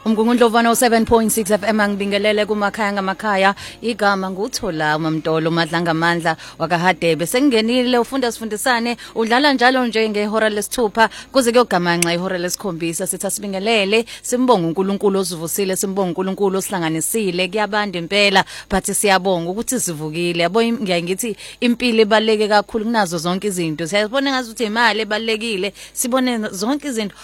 Umgungundlovana 7.6 FM angibingelele kumakhaya ngamakhaya igama nguthola uMamtolo Madlangamandla wakahadebe sengingenile ufunda sifundisane udlala njalo nje ngehora lesithupha kuze kuyogamanxa ihora lesikhombisa sithi asibingelele simbonga uNkulunkulu osivusile simbonga uNkulunkulu osihlanganisile kuyabanda impela phathi siyabonga ukuthi sivukile yabo ngiyangithi impilo ebaleke kakhulu kunazo zonke izinto siyabona ngazuthi imali ebalekile sibone zonke izinto